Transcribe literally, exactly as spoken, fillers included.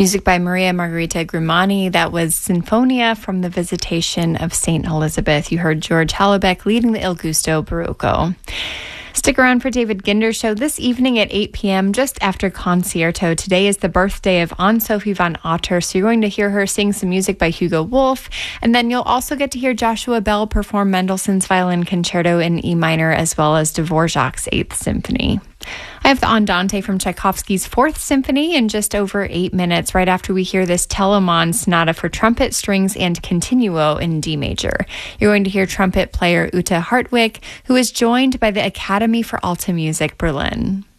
Music by Maria Margherita Grimani. That was Sinfonia from the Visitation of Saint Elizabeth. You heard George Hallebeck leading the Il Gusto Barocco. Stick around for David Ginder's show this evening at eight p.m. just after Concerto. Today is the birthday of Anne-Sophie van Otter, so you're going to hear her sing some music by Hugo Wolf, and then you'll also get to hear Joshua Bell perform Mendelssohn's Violin Concerto in E minor, as well as Dvorak's Eighth Symphony. I have the Andante from Tchaikovsky's Fourth Symphony in just over eight minutes, right after we hear this Telemann Sonata for trumpet, strings, and continuo in D major. You're going to hear trumpet player Ute Hartwig, who is joined by the Academy for Alta Music Berlin.